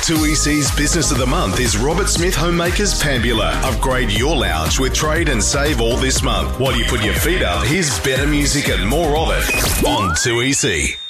2EC's Business of the Month is Robert Smith Homemakers Pambula. Upgrade your lounge with trade and save all this month. While you put your feet up, here's better music and more of it on 2EC.